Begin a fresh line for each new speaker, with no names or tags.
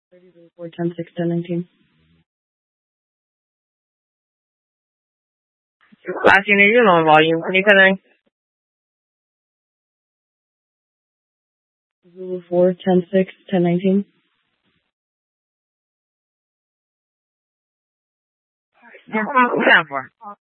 4, 10, 6, 10, 19.
Last unit, you're low on volume. Can you put in?
Zulu 4, 10, 6, 10, 19.
Yeah, what time for?